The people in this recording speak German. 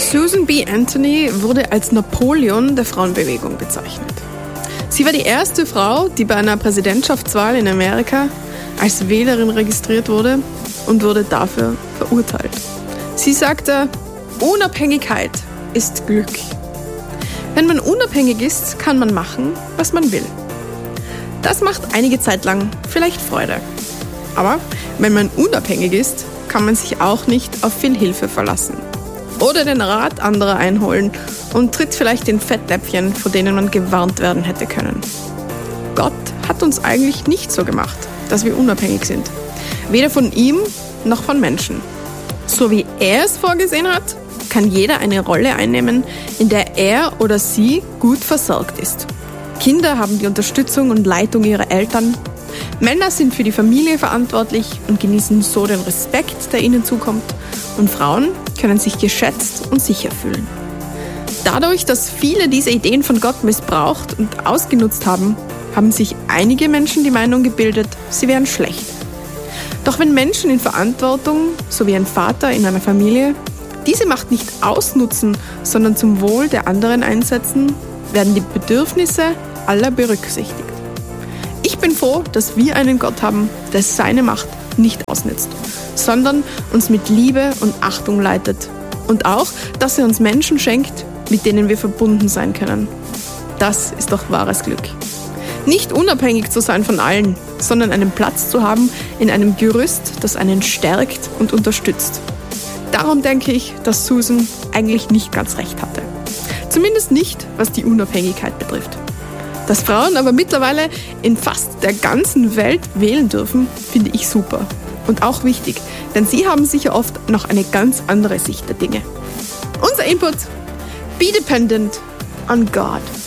Susan B. Anthony wurde als Napoleon der Frauenbewegung bezeichnet. Sie war die erste Frau, die bei einer Präsidentschaftswahl in Amerika als Wählerin registriert wurde und wurde dafür verurteilt. Sie sagte, Unabhängigkeit ist Glück. Wenn man unabhängig ist, kann man machen, was man will. Das macht einige Zeit lang vielleicht Freude. Aber wenn man unabhängig ist, kann man sich auch nicht auf viel Hilfe verlassen. Oder den Rat anderer einholen und tritt vielleicht in Fettnäpfchen, vor denen man gewarnt werden hätte können. Gott hat uns eigentlich nicht so gemacht, dass wir unabhängig sind. Weder von ihm noch von Menschen. So wie er es vorgesehen hat, kann jeder eine Rolle einnehmen, in der er oder sie gut versorgt ist. Kinder haben die Unterstützung und Leitung ihrer Eltern. Männer sind für die Familie verantwortlich und genießen so den Respekt, der ihnen zukommt. Und Frauen können sich geschätzt und sicher fühlen. Dadurch, dass viele diese Ideen von Gott missbraucht und ausgenutzt haben, haben sich einige Menschen die Meinung gebildet, sie wären schlecht. Doch wenn Menschen in Verantwortung, so wie ein Vater in einer Familie, diese Macht nicht ausnutzen, sondern zum Wohl der anderen einsetzen, werden die Bedürfnisse aller berücksichtigt. Ich bin froh, dass wir einen Gott haben, der seine Macht nicht ausnutzt, sondern uns mit Liebe und Achtung leitet. Und auch, dass er uns Menschen schenkt, mit denen wir verbunden sein können. Das ist doch wahres Glück. Nicht unabhängig zu sein von allen, sondern einen Platz zu haben in einem Gerüst, das einen stärkt und unterstützt. Darum denke ich, dass Susan eigentlich nicht ganz recht hatte. Zumindest nicht, was die Unabhängigkeit betrifft. Dass Frauen aber mittlerweile in fast der ganzen Welt wählen dürfen, finde ich super. Und auch wichtig, denn sie haben sicher oft noch eine ganz andere Sicht der Dinge. Unser Input: Be dependent on God.